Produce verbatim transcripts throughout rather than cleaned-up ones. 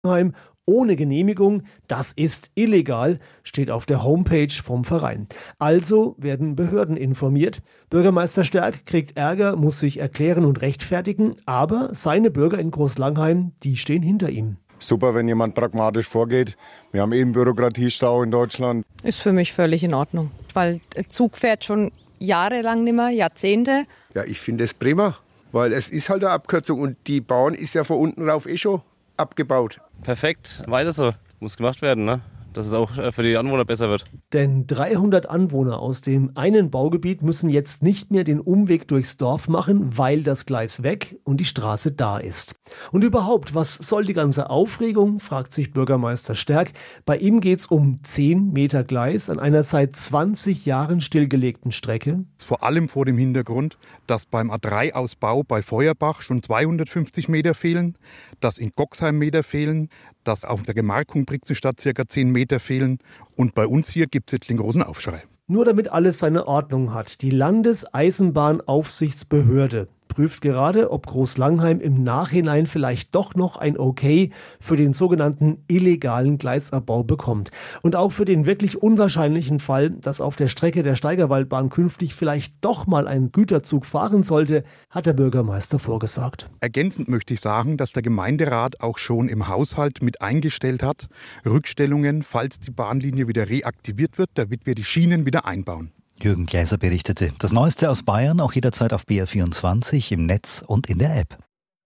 Heim ohne Genehmigung, das ist illegal, steht auf der Homepage vom Verein. Also werden Behörden informiert. Bürgermeister Stärk kriegt Ärger, muss sich erklären und rechtfertigen, aber seine Bürger in Großlangheim, die stehen hinter ihm. Super, wenn jemand pragmatisch vorgeht. Wir haben eben Bürokratiestau in Deutschland. Ist für mich völlig in Ordnung, weil der Zug fährt schon jahrelang nicht mehr, Jahrzehnte. Ja, ich finde es prima, weil es ist halt eine Abkürzung und die Bahn ist ja von unten rauf eh schon abgebaut. Perfekt, weiter so. Muss gemacht werden, ne? Dass es auch für die Anwohner besser wird. Denn dreihundert Anwohner aus dem einen Baugebiet müssen jetzt nicht mehr den Umweg durchs Dorf machen, weil das Gleis weg und die Straße da ist. Und überhaupt, was soll die ganze Aufregung, fragt sich Bürgermeister Stärk. Bei ihm geht's um zehn Meter Gleis an einer seit zwanzig Jahren stillgelegten Strecke. Vor allem vor dem Hintergrund, dass beim A drei Ausbau bei Feuerbach schon zweihundertfünfzig Meter fehlen, dass in Goxheim Meter fehlen, dass auf der Gemarkung Brixenstadt circa zehn Meter fehlen. Und bei uns hier gibt es jetzt den großen Aufschrei. Nur damit alles seine Ordnung hat. Die Landeseisenbahnaufsichtsbehörde prüft gerade, ob Großlangheim im Nachhinein vielleicht doch noch ein Okay für den sogenannten illegalen Gleisabbau bekommt. Und auch für den wirklich unwahrscheinlichen Fall, dass auf der Strecke der Steigerwaldbahn künftig vielleicht doch mal ein Güterzug fahren sollte, hat der Bürgermeister vorgesorgt. Ergänzend möchte ich sagen, dass der Gemeinderat auch schon im Haushalt mit eingestellt hat, Rückstellungen, falls die Bahnlinie wieder reaktiviert wird, damit wir die Schienen wieder einbauen. Jürgen Gläser berichtete. Das Neueste aus Bayern auch jederzeit auf B R vierundzwanzig im Netz und in der App.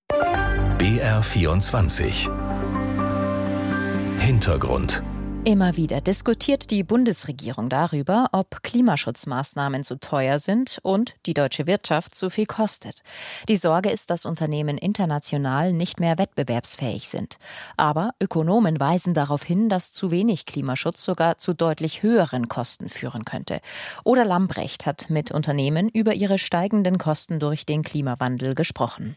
B R vierundzwanzig Hintergrund. Immer wieder diskutiert die Bundesregierung darüber, ob Klimaschutzmaßnahmen zu teuer sind und die deutsche Wirtschaft zu viel kostet. Die Sorge ist, dass Unternehmen international nicht mehr wettbewerbsfähig sind. Aber Ökonomen weisen darauf hin, dass zu wenig Klimaschutz sogar zu deutlich höheren Kosten führen könnte. Oda Lambrecht hat mit Unternehmen über ihre steigenden Kosten durch den Klimawandel gesprochen.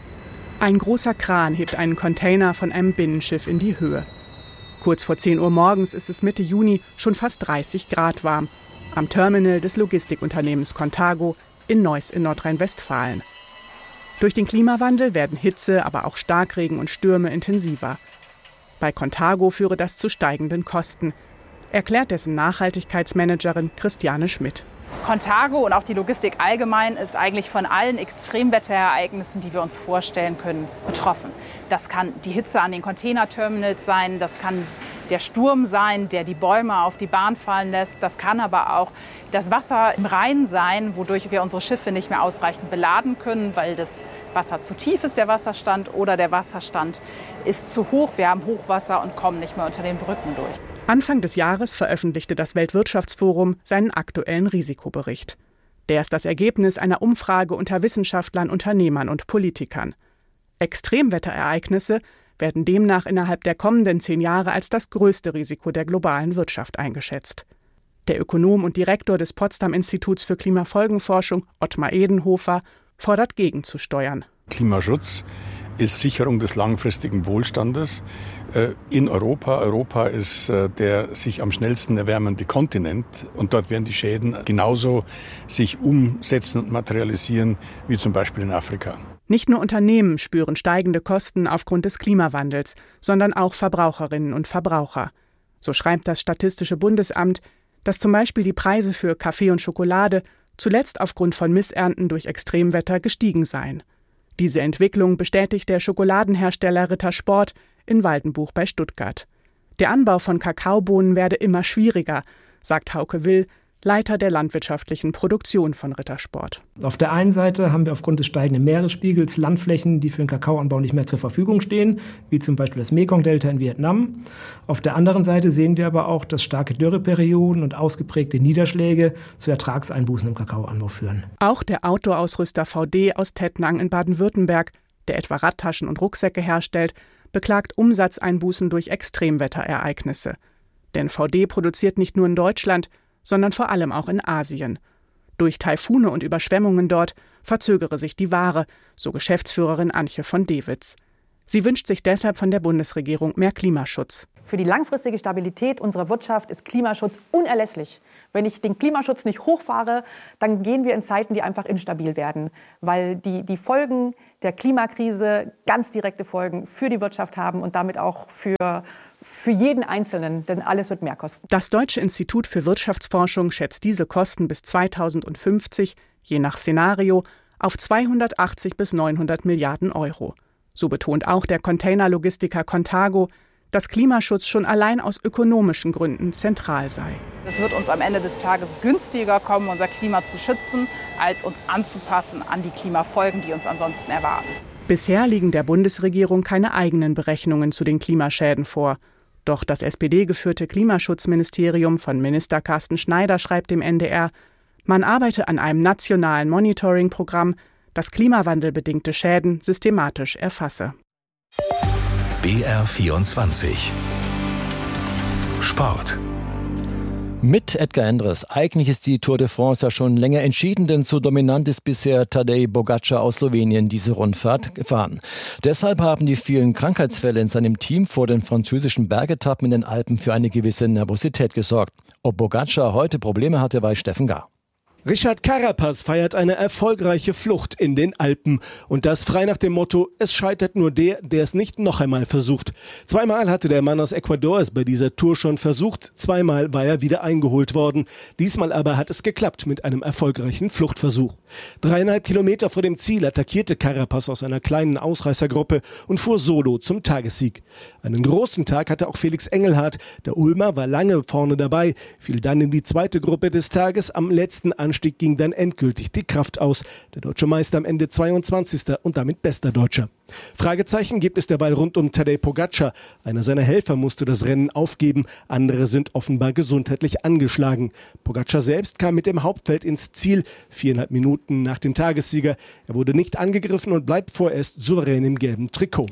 Ein großer Kran hebt einen Container von einem Binnenschiff in die Höhe. Kurz vor zehn Uhr morgens ist es Mitte Juni schon fast dreißig Grad warm. Am Terminal des Logistikunternehmens Contago in Neuss in Nordrhein-Westfalen. Durch den Klimawandel werden Hitze, aber auch Starkregen und Stürme intensiver. Bei Contago führe das zu steigenden Kosten, erklärt dessen Nachhaltigkeitsmanagerin Christiane Schmidt. Contago und auch die Logistik allgemein ist eigentlich von allen Extremwetterereignissen, die wir uns vorstellen können, betroffen. Das kann die Hitze an den Containerterminals sein, das kann der Sturm sein, der die Bäume auf die Bahn fallen lässt. Das kann aber auch das Wasser im Rhein sein, wodurch wir unsere Schiffe nicht mehr ausreichend beladen können, weil das Wasser zu tief ist, der Wasserstand, oder der Wasserstand ist zu hoch. Wir haben Hochwasser und kommen nicht mehr unter den Brücken durch. Anfang des Jahres veröffentlichte das Weltwirtschaftsforum seinen aktuellen Risikobericht. Der ist das Ergebnis einer Umfrage unter Wissenschaftlern, Unternehmern und Politikern. Extremwetterereignisse werden demnach innerhalb der kommenden zehn Jahre als das größte Risiko der globalen Wirtschaft eingeschätzt. Der Ökonom und Direktor des Potsdam-Instituts für Klimafolgenforschung, Ottmar Edenhofer, fordert gegenzusteuern. Klimaschutz ist Sicherung des langfristigen Wohlstandes in Europa. Europa ist der sich am schnellsten erwärmende Kontinent und dort werden die Schäden genauso sich umsetzen und materialisieren wie zum Beispiel in Afrika. Nicht nur Unternehmen spüren steigende Kosten aufgrund des Klimawandels, sondern auch Verbraucherinnen und Verbraucher. So schreibt das Statistische Bundesamt, dass zum Beispiel die Preise für Kaffee und Schokolade zuletzt aufgrund von Missernten durch Extremwetter gestiegen seien. Diese Entwicklung bestätigt der Schokoladenhersteller Rittersport in Waldenbuch bei Stuttgart. Der Anbau von Kakaobohnen werde immer schwieriger, sagt Hauke Will, Leiter der landwirtschaftlichen Produktion von Rittersport. Auf der einen Seite haben wir aufgrund des steigenden Meeresspiegels Landflächen, die für den Kakaoanbau nicht mehr zur Verfügung stehen, wie zum Beispiel das Mekong-Delta in Vietnam. Auf der anderen Seite sehen wir aber auch, dass starke Dürreperioden und ausgeprägte Niederschläge zu Ertragseinbußen im Kakaoanbau führen. Auch der Outdoor-Ausrüster V D aus Tettnang in Baden-Württemberg, der etwa Radtaschen und Rucksäcke herstellt, beklagt Umsatzeinbußen durch Extremwetterereignisse. Denn V D produziert nicht nur in Deutschland, sondern vor allem auch in Asien. Durch Taifune und Überschwemmungen dort verzögere sich die Ware, so Geschäftsführerin Antje von Dewitz. Sie wünscht sich deshalb von der Bundesregierung mehr Klimaschutz. Für die langfristige Stabilität unserer Wirtschaft ist Klimaschutz unerlässlich. Wenn ich den Klimaschutz nicht hochfahre, dann gehen wir in Zeiten, die einfach instabil werden, weil die, die Folgen der Klimakrise ganz direkte Folgen für die Wirtschaft haben und damit auch für, für jeden Einzelnen, denn alles wird mehr kosten. Das Deutsche Institut für Wirtschaftsforschung schätzt diese Kosten bis zweitausendfünfzig, je nach Szenario, auf zweihundertachtzig bis neunhundert Milliarden Euro. So betont auch der Containerlogistiker Contago, dass Klimaschutz schon allein aus ökonomischen Gründen zentral sei. Es wird uns am Ende des Tages günstiger kommen, unser Klima zu schützen, als uns anzupassen an die Klimafolgen, die uns ansonsten erwarten. Bisher liegen der Bundesregierung keine eigenen Berechnungen zu den Klimaschäden vor. Doch das S P D-geführte Klimaschutzministerium von Minister Carsten Schneider schreibt dem N D R, man arbeite an einem nationalen Monitoring-Programm, das klimawandelbedingte Schäden systematisch erfasse. B R vierundzwanzig Sport. Mit Edgar Endres. Eigentlich ist die Tour de France ja schon länger entschieden, denn so dominant ist bisher Tadej Pogačar aus Slowenien diese Rundfahrt gefahren. Deshalb haben die vielen Krankheitsfälle in seinem Team vor den französischen Bergetappen in den Alpen für eine gewisse Nervosität gesorgt. Ob Pogačar heute Probleme hatte, weiß Steffen Gar. Richard Carapaz feiert eine erfolgreiche Flucht in den Alpen. Und das frei nach dem Motto, es scheitert nur der, der es nicht noch einmal versucht. Zweimal hatte der Mann aus Ecuador es bei dieser Tour schon versucht. Zweimal war er wieder eingeholt worden. Diesmal aber hat es geklappt mit einem erfolgreichen Fluchtversuch. Dreieinhalb Kilometer vor dem Ziel attackierte Carapaz aus einer kleinen Ausreißergruppe und fuhr solo zum Tagessieg. Einen großen Tag hatte auch Felix Engelhardt. Der Ulmer war lange vorne dabei, fiel dann in die zweite Gruppe des Tages. Am letzten Anstieg ging dann endgültig die Kraft aus. Der deutsche Meister am Ende zweiundzwanzigster und damit bester Deutscher. Fragezeichen gibt es derweil rund um Tadej Pogačar. Einer seiner Helfer musste das Rennen aufgeben. Andere sind offenbar gesundheitlich angeschlagen. Pogačar selbst kam mit dem Hauptfeld ins Ziel, viereinhalb Minuten nach dem Tagessieger. Er wurde nicht angegriffen und bleibt vorerst souverän im gelben Trikot.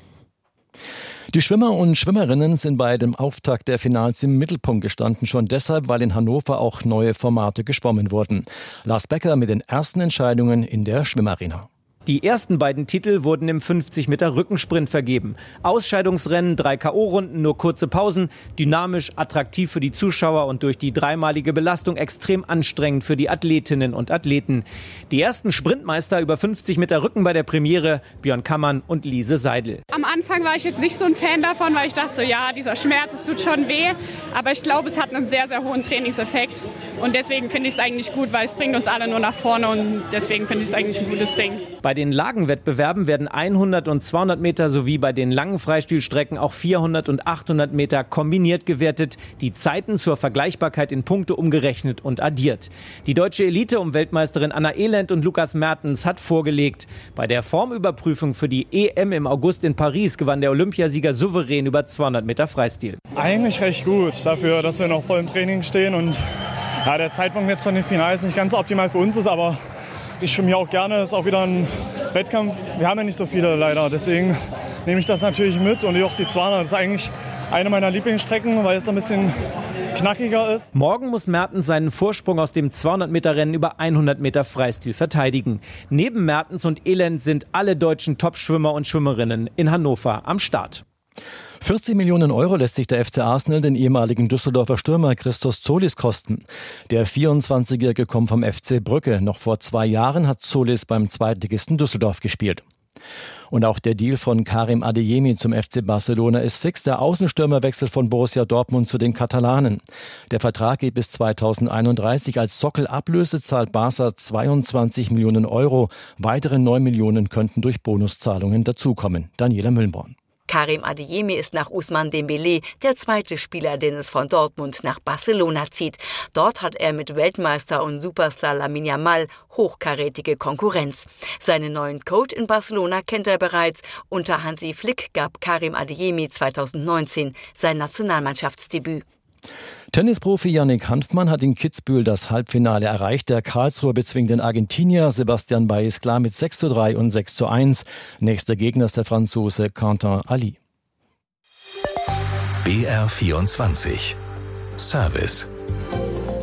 Die Schwimmer und Schwimmerinnen sind bei dem Auftakt der Finals im Mittelpunkt gestanden, schon deshalb, weil in Hannover auch neue Formate geschwommen wurden. Lars Becker mit den ersten Entscheidungen in der Schwimmarena. Die ersten beiden Titel wurden im fünfzig Meter Rückensprint vergeben. Ausscheidungsrennen, drei K O-Runden, nur kurze Pausen, dynamisch, attraktiv für die Zuschauer und durch die dreimalige Belastung extrem anstrengend für die Athletinnen und Athleten. Die ersten Sprintmeister über fünfzig Meter Rücken bei der Premiere, Björn Kammann und Lise Seidel. Am Anfang war ich jetzt nicht so ein Fan davon, weil ich dachte so, ja, dieser Schmerz, es tut schon weh. Aber ich glaube, es hat einen sehr, sehr hohen Trainingseffekt. Und deswegen finde ich es eigentlich gut, weil es bringt uns alle nur nach vorne und deswegen finde ich es eigentlich ein gutes Ding. Bei den Lagenwettbewerben werden hundert und zweihundert Meter sowie bei den langen Freistilstrecken auch vierhundert und achthundert Meter kombiniert gewertet, die Zeiten zur Vergleichbarkeit in Punkte umgerechnet und addiert. Die deutsche Elite um Weltmeisterin Anna Elend und Lukas Mertens hat vorgelegt. Bei der Formüberprüfung für die E M im August in Paris gewann der Olympiasieger souverän über zweihundert Meter Freistil. Eigentlich recht gut dafür, dass wir noch voll im Training stehen und ja, der Zeitpunkt jetzt von den Finals nicht ganz optimal für uns ist, aber ich schwimme hier auch gerne, das ist auch wieder ein Wettkampf. Wir haben ja nicht so viele leider, deswegen nehme ich das natürlich mit. Und auch die zweihundert, das ist eigentlich eine meiner Lieblingsstrecken, weil es ein bisschen knackiger ist. Morgen muss Mertens seinen Vorsprung aus dem zweihundert Meter Rennen über hundert Meter Freistil verteidigen. Neben Mertens und Elend sind alle deutschen Topschwimmer und Schwimmerinnen in Hannover am Start. vierzig Millionen Euro lässt sich der F C Arsenal den ehemaligen Düsseldorfer Stürmer Christos Zolis kosten. Der vierundzwanzigjährige kommt vom F C Brügge. Noch vor zwei Jahren hat Zolis beim Zweitligisten Düsseldorf gespielt. Und auch der Deal von Karim Adeyemi zum F C Barcelona ist fix. Der Außenstürmerwechsel von Borussia Dortmund zu den Katalanen. Der Vertrag geht bis zweitausendeinunddreißig. Als Sockelablöse zahlt Barca zweiundzwanzig Millionen Euro. Weitere neun Millionen könnten durch Bonuszahlungen dazukommen. Daniela Müllborn. Karim Adeyemi ist nach Ousmane Dembélé der zweite Spieler, den es von Dortmund nach Barcelona zieht. Dort hat er mit Weltmeister und Superstar Lamine Yamal hochkarätige Konkurrenz. Seinen neuen Coach in Barcelona kennt er bereits. Unter Hansi Flick gab Karim Adeyemi zweitausendneunzehn sein Nationalmannschaftsdebüt. Tennisprofi Yannick Hanfmann hat in Kitzbühel das Halbfinale erreicht. Der Karlsruher bezwingt den Argentinier Sebastian Baez klar mit sechs zu drei und sechs zu eins. Nächster Gegner ist der Franzose Quentin Ali. B R vierundzwanzig Service.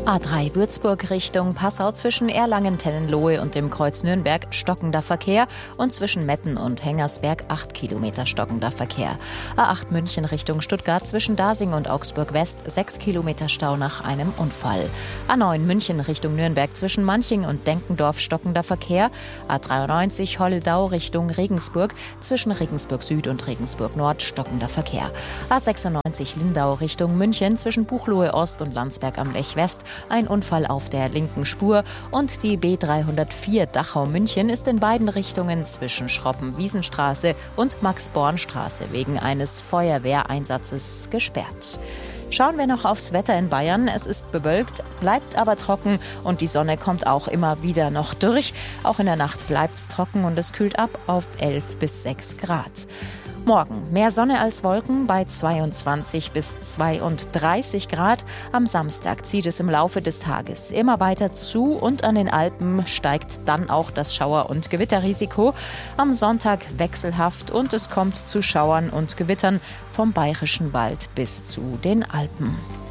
A drei Würzburg Richtung Passau zwischen Erlangen-Tennenlohe und dem Kreuz Nürnberg stockender Verkehr und zwischen Metten und Hengersberg acht Kilometer stockender Verkehr. A acht München Richtung Stuttgart zwischen Dasing und Augsburg West sechs Kilometer Stau nach einem Unfall. A neun München Richtung Nürnberg zwischen Manching und Denkendorf stockender Verkehr. A dreiundneunzig Holledau Richtung Regensburg zwischen Regensburg Süd und Regensburg Nord stockender Verkehr. A sechsundneunzig Lindau Richtung München zwischen Buchloe Ost und Landsberg am Lech West ein Unfall auf der linken Spur und die B dreihundertvier Dachau-München ist in beiden Richtungen zwischen Schroppen-Wiesenstraße und Max-Born-Straße wegen eines Feuerwehreinsatzes gesperrt. Schauen wir noch aufs Wetter in Bayern. Es ist bewölkt, bleibt aber trocken und die Sonne kommt auch immer wieder noch durch. Auch in der Nacht bleibt es trocken und es kühlt ab auf elf bis sechs Grad. Morgen mehr Sonne als Wolken bei zweiundzwanzig bis zweiunddreißig Grad. Am Samstag zieht es im Laufe des Tages immer weiter zu und an den Alpen steigt dann auch das Schauer- und Gewitterrisiko. Am Sonntag wechselhaft und es kommt zu Schauern und Gewittern vom Bayerischen Wald bis zu den Alpen.